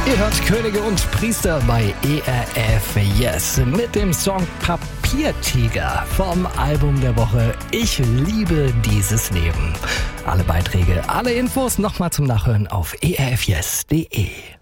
Ihr hört Könige und Priester bei ERF Yes mit dem Song Papiertiger vom Album der Woche Ich liebe dieses Leben. Alle Beiträge, alle Infos nochmal zum Nachhören auf erfyes.de.